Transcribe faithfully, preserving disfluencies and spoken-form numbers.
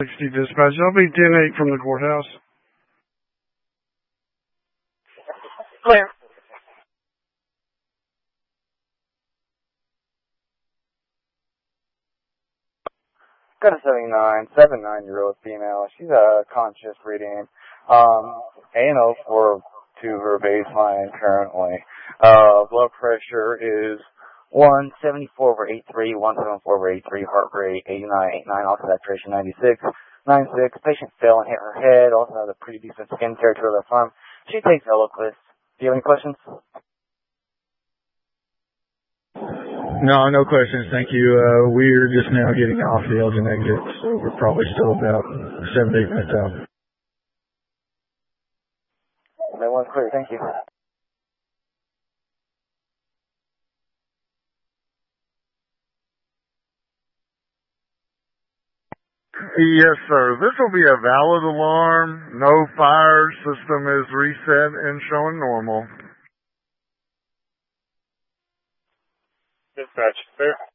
sixty dispatch. I'll be ten eight from the courthouse. Clear. Got a seventy-nine, seven-nine-year-old female. She's a conscious reading. Um, A N O for to her baseline currently. Uh, blood pressure is one seventy-four over eighty-three, one seventy-four over eighty-three, heart rate eighty-nine, eighty-nine, oxygen saturation ninety-six, ninety-six. Patient fell and hit her head. Also has a pretty decent skin tear to her left arm. She takes Eliquis. Do you have any questions? No, no questions. Thank you. Uh, we're just now getting off the Elgin exit, so we're probably still about seven, eight minutes out. That one's clear. Thank you. Yes, sir. This will be a valid alarm. No fire. System is reset and showing normal. Dispatch, clear.